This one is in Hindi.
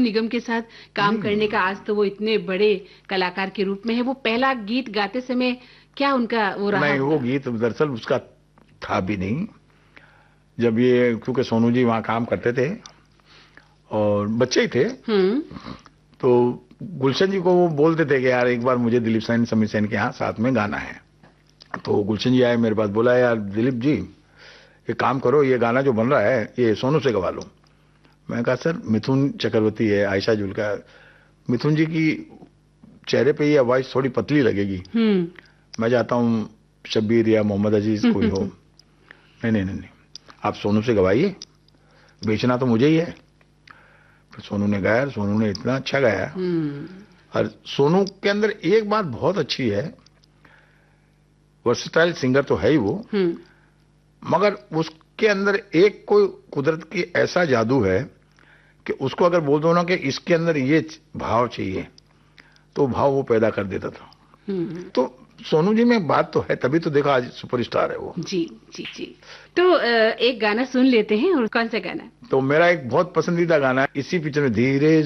निगम के साथ काम करने का, आज तो वो इतने बड़े कलाकार के रूप में है, वो पहला गीत गाते समय क्या उनका वो रहा? नहीं, वो गीत दरअसल उसका था भी नहीं। जब ये, क्योंकि सोनू जी वहाँ काम करते थे और बच्चे ही थे, तो गुलशन जी को वो बोलते थे कि यार एक बार मुझे दिलीप सेन, समीर सेन के यहाँ साथ में गाना है। तो गुलशन जी आए मेरे पास, बोला यार दिलीप जी ये काम करो, ये गाना जो बन रहा है ये सोनू से गवा लो। मैंने कहा सर मिथुन चक्रवर्ती है, आयशा जुल्का, मिथुन जी की चेहरे पे ये आवाज थोड़ी पतली लगेगी, मैं चाहता हूँ शब्बीर या मोहम्मद अजीज कोई हो। नहीं नहीं नहीं, आप सोनू से गवाइए, बेचना तो मुझे ही है। फिर सोनू ने गाया, सोनू ने इतना अच्छा गाया। और सोनू के अंदर एक बात बहुत अच्छी है, वर्सेटाइल सिंगर तो है ही वो, मगर उसके अंदर एक कोई कुदरत की ऐसा जादू है कि उसको अगर बोल दो ना कि इसके अंदर ये भाव चाहिए, तो भाव वो पैदा कर देता था। तो सोनू जी में बात तो है, तभी तो देखा आज सुपरस्टार है वो। जी जी जी। तो एक गाना सुन लेते हैं, और कौन सा गाना? तो मेरा एक बहुत पसंदीदा गाना है इसी पिक्चर में, धीरे